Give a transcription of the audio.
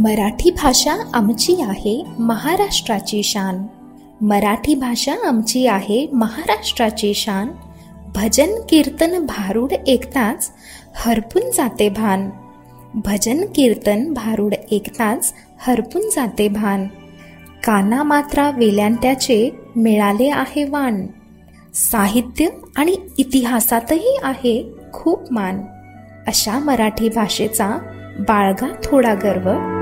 मराठी भाषा आमची आहे महाराष्ट्राची शान. मराठी भाषा आमची आहे महाराष्ट्राची शान. भजन कीर्तन भारूड ऐकताच हरपून जाते भान. भजन कीर्तन भारूड ऐकताच हरपून जाते भान. काना मात्रा वेल्यांत्याचे मिळाले आहे वाण. साहित्य आणि इतिहासातही आहे खूप मान. अशा मराठी भाषेचा बाळगा थोडा गर्व.